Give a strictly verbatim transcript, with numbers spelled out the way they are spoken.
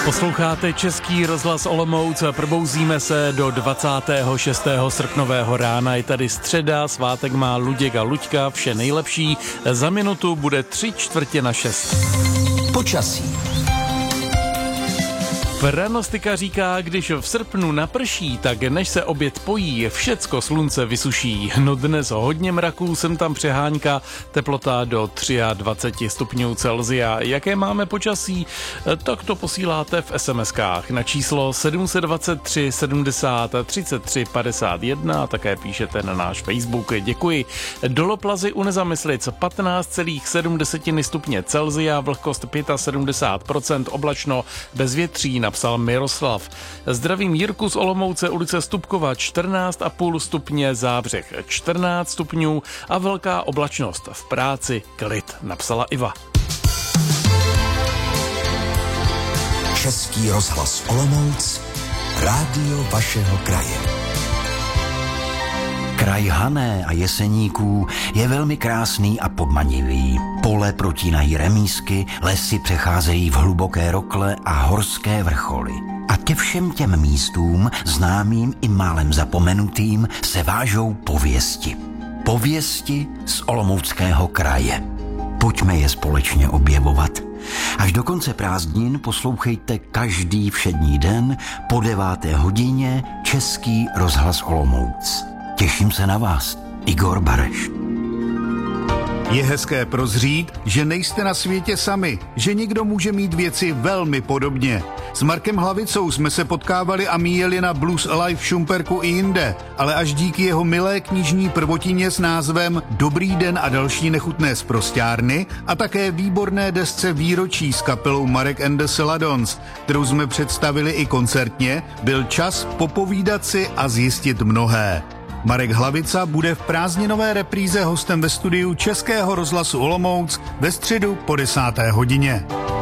Posloucháte Český rozhlas Olomouc a probouzíme se do dvacátého šestého srpnového rána. Je tady středa, svátek má Luděk a Luďka, vše nejlepší. Za minutu bude tři čtvrtě na šest. Počasí. Pranostika říká, když v srpnu naprší, tak než se oběd pojí, všecko slunce vysuší. No dnes hodně mraků, sem tam přehánka, teplota do dvacet tři stupňů Celsia. Jaké máme počasí? Tak to posíláte v SMSkách na číslo sedm dva tři sedmdesát třicet tři padesát jedna a také píšete na náš Facebook. Děkuji. Doloplazy u Nezamyslic patnáct celá sedm stupně Celsia, vlhkost sedmdesát pět procent, oblačno, bez větří, napsal Miroslav. Zdravím Jirku z Olomouce, ulice Stupkova, čtrnáct celá pět stupně, Zábřeh čtrnáct stupňů a velká oblačnost, v práci klid, napsala Iva. Český rozhlas Olomouc, rádio vašeho kraje. Kraj Hané a Jeseníků je velmi krásný a podmanivý. Pole protínají remísky, lesy přecházejí v hluboké rokle a horské vrcholy. A ke všem těm místům, známým i málem zapomenutým, se vážou pověsti. Pověsti z Olomouckého kraje. Pojďme je společně objevovat. Až do konce prázdnin poslouchejte každý všední den po deváté hodině Český rozhlas Olomouc. Těším se na vás, Igor Bareš. Je hezké prozřít, že nejste na světě sami, že někdo může mít věci velmi podobně. S Markem Hlavicou jsme se potkávali a míjeli na Blues Alive v Šumperku i jinde, ale až díky jeho milé knižní prvotině s názvem Dobrý den a další nechutné sprosťárny a také výborné desce Výročí s kapelou Marek and the Celadons, kterou jsme představili i koncertně, byl čas popovídat si a zjistit mnohé. Marek Hlavica bude v prázdninové repríze hostem ve studiu Českého rozhlasu Olomouc ve středu po desáté hodině.